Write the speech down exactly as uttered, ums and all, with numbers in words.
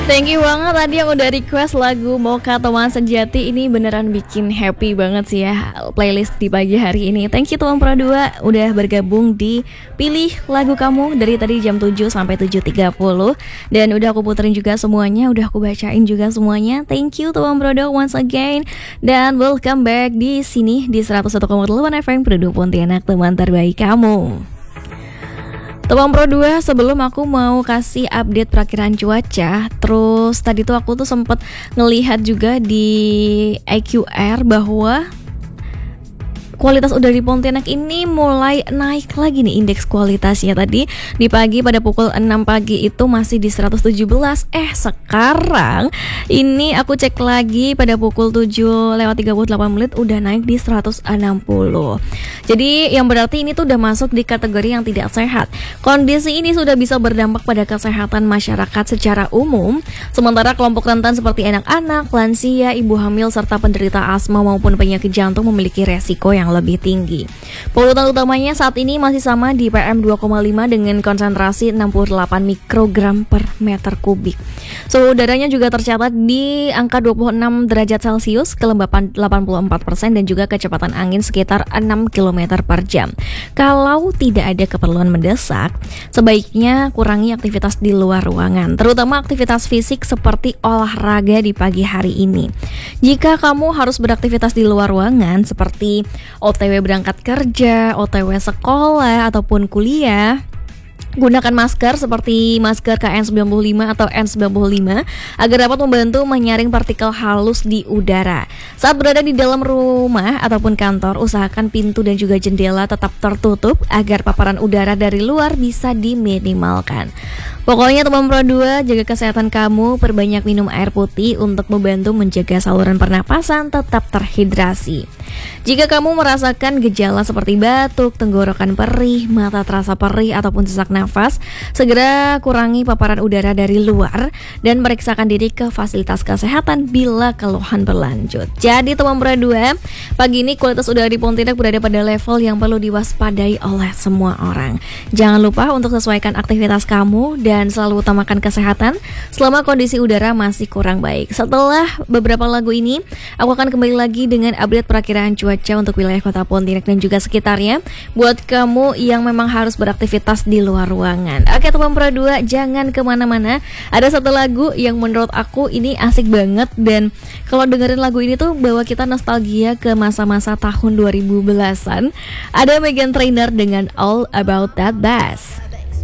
Thank you banget tadi yang udah request lagu Mocha Teman Sejati. Ini beneran bikin happy banget sih ya playlist di pagi hari ini. Thank you Tuan Pro dua udah bergabung di Pilih Lagu Kamu dari tadi jam tujuh sampai tujuh tiga puluh. Dan udah aku puterin juga semuanya, udah aku bacain juga semuanya. Thank you Tuan Pro dua once again. Dan welcome back di sini di seratus satu koma delapan F M Produk Pontianak, teman terbaik kamu. Teman Pro dua, sebelum aku mau kasih update perakiran cuaca, terus tadi tuh aku tuh sempet ngelihat juga di I Q R bahwa kualitas udara di Pontianak ini mulai naik lagi nih indeks kualitasnya. Tadi di pagi pada pukul enam pagi itu masih di seratus tujuh belas. Eh sekarang ini aku cek lagi pada pukul tujuh lewat tiga puluh delapan menit udah naik di seratus enam puluh. Jadi yang berarti ini tuh udah masuk di kategori yang tidak sehat. Kondisi ini sudah bisa berdampak pada kesehatan masyarakat secara umum. Sementara kelompok rentan seperti anak-anak, lansia, ibu hamil, serta penderita asma maupun penyakit jantung memiliki resiko yang lebih tinggi. Polutan utamanya saat ini masih sama di P M dua koma lima dengan konsentrasi enam puluh delapan mikrogram per meter kubik. Suhu udaranya juga tercatat di angka dua puluh enam derajat Celcius, kelembapan delapan puluh empat persen dan juga kecepatan angin sekitar enam kilometer per jam. Kalau tidak ada keperluan mendesak, sebaiknya kurangi aktivitas di luar ruangan, terutama aktivitas fisik seperti olahraga di pagi hari ini. Jika kamu harus beraktivitas di luar ruangan seperti O T W berangkat kerja, O T W sekolah, ataupun kuliah, gunakan masker seperti masker K N sembilan puluh lima atau N sembilan puluh lima agar dapat membantu menyaring partikel halus di udara. Saat berada di dalam rumah ataupun kantor, usahakan pintu dan juga jendela tetap tertutup agar paparan udara dari luar bisa diminimalkan. Pokoknya teman Pro dua, jaga kesehatan kamu, perbanyak minum air putih untuk membantu menjaga saluran pernapasan tetap terhidrasi. Jika kamu merasakan gejala seperti batuk, tenggorokan perih, mata terasa perih ataupun sesak nafas, segera kurangi paparan udara dari luar dan periksakan diri ke fasilitas kesehatan bila keluhan berlanjut. Jadi teman Pro dua, pagi ini kualitas udara di Pontianak berada pada level yang perlu diwaspadai oleh semua orang. Jangan lupa untuk sesuaikan aktivitas kamu dan selalu utamakan kesehatan selama kondisi udara masih kurang baik. Setelah beberapa lagu ini, aku akan kembali lagi dengan update perakiraan cuaca untuk wilayah kota Pontianak dan juga sekitarnya buat kamu yang memang harus beraktivitas di luar ruangan. Oke teman Pro dua, jangan kemana-mana. Ada satu lagu yang menurut aku ini asik banget, dan kalau dengerin lagu ini tuh bawa kita nostalgia ke masa-masa tahun dua ribu belasan. Ada Meghan Trainor dengan All About That Bass.